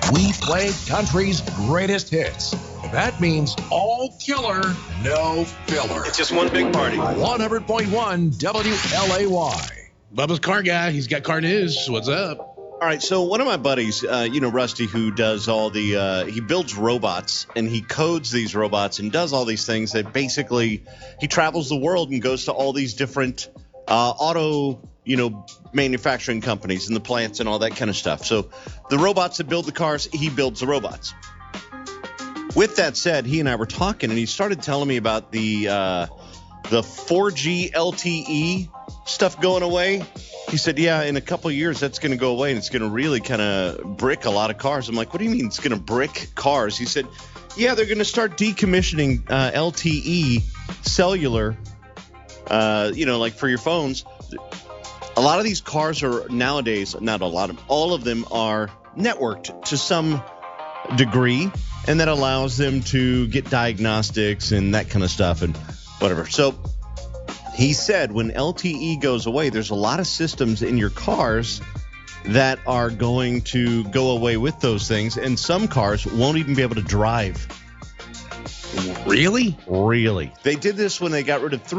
We play country's greatest hits. That means all killer, no filler. It's just one big party. 100.1 WLAY. Bubba's car guy. He's got car news. What's up? All right, so one of my buddies, Rusty, who does all the, he builds robots and he codes these robots and does all these things that basically he travels the world and goes to all these different auto, manufacturing companies and the plants and all that kind of stuff. So the robots that build the cars, he builds the robots. With that said, he and I were talking and he started telling me about the 4G LTE stuff going away. He said, yeah, in a couple of years, that's going to go away, and it's going to really kind of brick a lot of cars. I'm like, what do you mean it's going to brick cars? He said, yeah, they're going to start decommissioning LTE cellular, like for your phones. A lot of these cars are nowadays, not a lot of, all of them are networked to some degree, and that allows them to get diagnostics and that kind of stuff and whatever. So he said when LTE goes away, there's a lot of systems in your cars that are going to go away with those things, and some cars won't even be able to drive. Really? Really. They did this when they got rid of